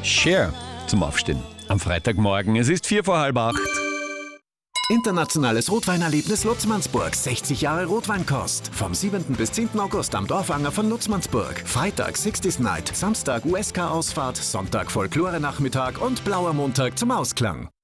Cher zum Aufstehen am Freitagmorgen. Es ist 8:45. Internationales Rotweinerlebnis Lutzmannsburg. 60 Jahre Rotweinkost. Vom 7. bis 10. August am Dorfanger von Lutzmannsburg. Freitag 60s Night, Samstag USK-Ausfahrt, Sonntag Folklore-Nachmittag und Blauer Montag zum Ausklang.